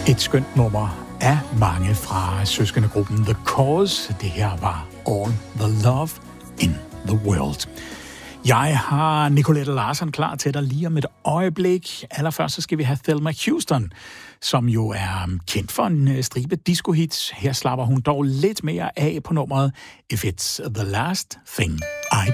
Et skønt nummer af mange fra søskendegruppen The Cause. Det her var All the Love in the World. Jeg har Nicolette Larsen klar til dig lige om et øjeblik. Allerførst så skal vi have Thelma Houston, som jo er kendt for en stribe disco-hits. Her slapper hun dog lidt mere af på nummeret If It's the Last Thing I